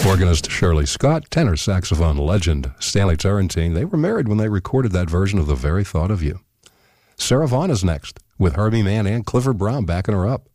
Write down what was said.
Organist Shirley Scott, tenor saxophone legend Stanley Turrentine. They were married when they recorded that version of The Very Thought of You. Sarah Vaughan is next, with Herbie Mann and Clifford Brown backing her up.